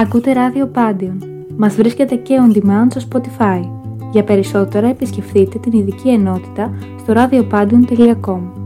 Ακούτε ράδιο Πάντιον. Μας βρίσκεται και on demand στο Spotify. Για περισσότερα επισκεφτείτε την ειδική ενότητα στο radiopandion.com.